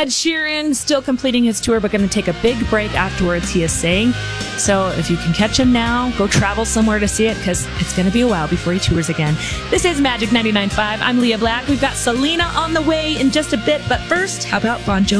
Ed Sheeran still completing his tour, but going to take a big break afterwards, he is saying. So if you can catch him now, go travel somewhere to see it, because it's going to be a while before he tours again. This is Magic 99.5. I'm Leah Black. We've got Selena on the way in just a bit, but first, how about Bon Jovi?